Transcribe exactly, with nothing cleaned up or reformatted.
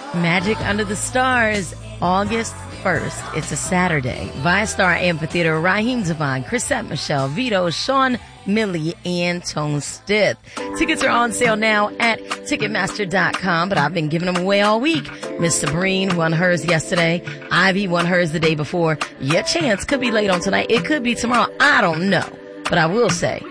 Magic Under the Stars, August first. It's a Saturday. Viastar Amphitheater, Raheem Devon, Chrisette Michelle, Vito, Sean Millie, and Tone Stith. Tickets are on sale now at Ticketmaster dot com, but I've been giving them away all week. Miss Sabrine won hers yesterday. Ivy won hers the day before. Your chance could be late on tonight. It could be tomorrow. I don't know. But I will say,